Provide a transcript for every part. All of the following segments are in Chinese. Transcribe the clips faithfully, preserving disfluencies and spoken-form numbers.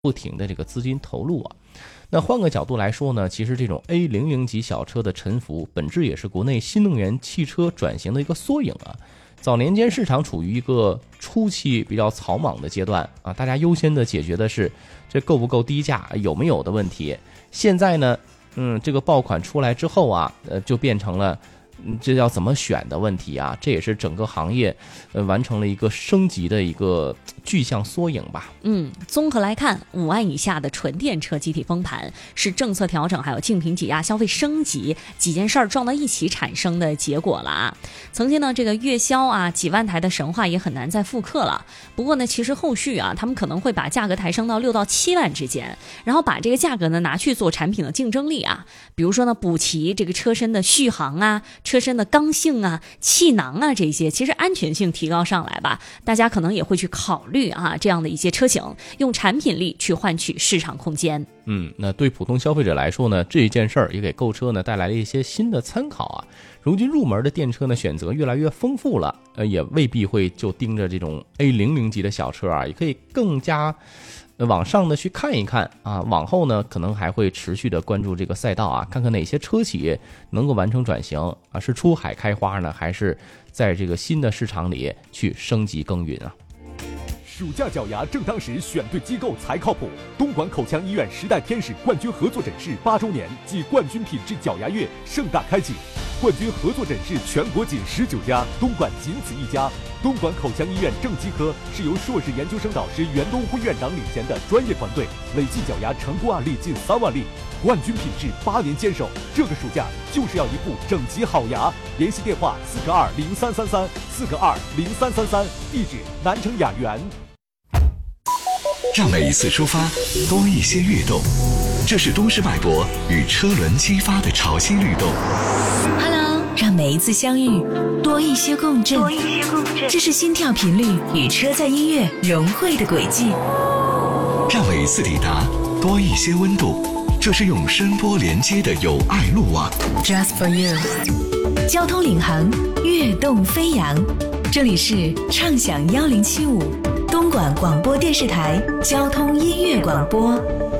不停的这个资金投入啊。那换个角度来说呢，其实这种 A 零零 级小车的沉浮，本质也是国内新能源汽车转型的一个缩影啊。早年间市场处于一个初期比较草莽的阶段啊，大家优先的解决的是这够不够低价、有没有的问题。现在呢，嗯，这个爆款出来之后啊，呃，就变成了这要怎么选的问题啊，这也是整个行业呃完成了一个升级的一个具象缩影吧。 嗯，综合来看，五万以下的纯电车集体封盘是政策调整还有竞品挤压、消费升级几件事儿撞到一起产生的结果了啊。曾经呢，这个月销啊几万台的神话也很难再复刻了。不过呢，其实后续啊，他们可能会把价格抬升到六到七万之间，然后把这个价格呢拿去做产品的竞争力啊，比如说呢，补齐这个车身的续航啊。车身的刚性啊、气囊啊这些，其实安全性提高上来吧，大家可能也会去考虑啊这样的一些车型，用产品力去换取市场空间。 嗯，那对普通消费者来说呢，这一件事儿也给购车呢带来了一些新的参考啊。如今入门的电车呢选择越来越丰富了，呃，也未必会就盯着这种 A 零零 级的小车啊，也可以更加。往上的去看一看啊，往后呢可能还会持续的关注这个赛道啊，看看哪些车企能够完成转型啊，是出海开花呢，还是在这个新的市场里去升级耕耘啊。 暑假脚牙正当时，选对机构才靠谱。东莞口腔医院时代天使冠军合作诊室八周年暨冠军品质脚牙月盛大开启，冠军合作诊室全国仅十九家，东莞仅此一家。东莞口腔医院正畸科是由硕士研究生导师袁东辉院长领衔的专业团队，累计脚牙成功案例近三万例，冠军品质八年坚守。这个暑假就是要一副整齐好牙，联系电话四个二零三三三四个二零三三三，地址南城雅园。 让每一次出发多一些跃动，这是都市脉搏与车轮激发的潮汐律动。 Hello， 让每一次相遇多一些共振，多一些共振，这是心跳频率与车载音乐融汇的轨迹。 让每一次抵达多一些温度，这是用声波连接的有爱路网。 Just for you， 交通领航，跃动飞扬。这里是畅享一零七五。东莞广播电视台交通音乐广播。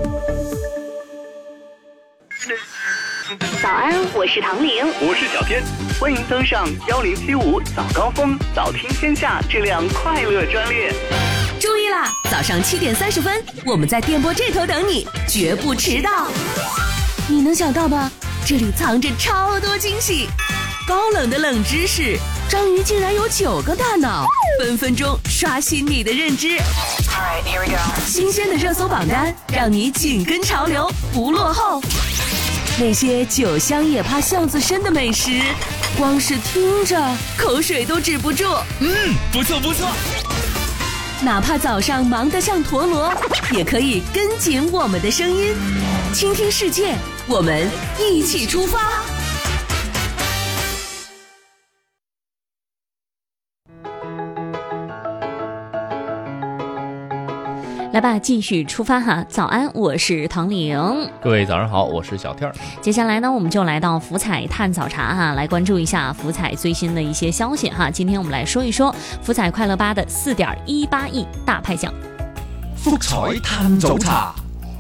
早安，我是唐玲， 我是小天，欢迎登上一零七五早高峰早听天下这辆快乐专列。 注意啦，早上七点三十分，我们在电波这头等你，绝不迟到。你能想到吧？这里藏着超多惊喜，高冷的冷知识。章鱼竟然有九个大脑，分分钟刷新你的认知。Alright, here we go. 新鲜的热搜榜单，让你紧跟潮流，不落后。那些酒香也怕巷子深的美食，光是听着口水都止不住。 嗯，不错不错。 哪怕早上忙得像陀螺，也可以跟紧我们的声音，倾听世界，我们一起出发。 来吧，继续出发哈！早安，我是唐玲。 各位早上好，我是小天儿。 接下来呢，我们就来到福彩探早茶哈，来关注一下福彩最新的一些消息哈。今天我们来说一说福彩快乐八的 四点一八亿大派奖。 福彩探早茶。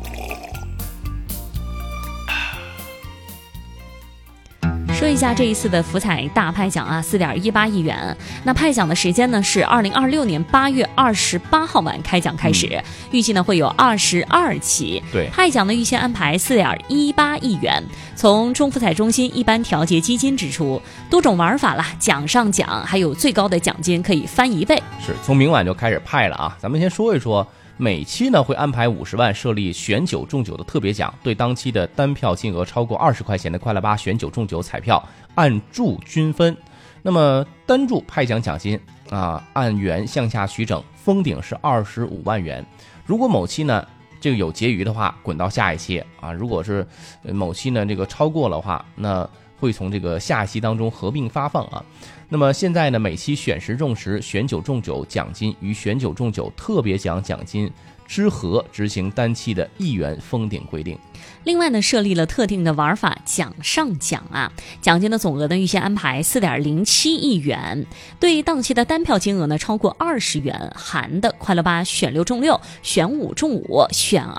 说一下这一次的福彩大派奖啊 ，四点一八亿元。那派奖的时间呢是二零二六年八月二十八号晚开奖开始，嗯、预计呢会有二十二期。 对， 派奖的预先安排 四点一八亿元，从中福彩中心一般调节基金支出，多种玩法啦，奖上奖，还有最高的奖金可以翻一倍。 是从明晚就开始派了啊！咱们先说一说。每期呢会安排五十万设立选九中九的特别奖，对当期的单票金额超过二十块钱的快乐八选九中九彩票按注均分。那么单注派奖奖金啊按元向下取整，封顶是二十五万元。如果某期呢这个有结余的话，滚到下一期啊。如果是某期呢这个超过的话，那会从这个下期当中合并发放啊。那么现在呢，每期选时中时、选酒中酒奖金与选酒中酒特别奖奖金之和执行单期的一元封顶规定。 另外呢，设立了特定的玩法奖上奖啊，奖金的总额呢预先安排四点零七亿元，对当期的单票金额呢超过二十元含的快乐吧选六中六、选五中五、选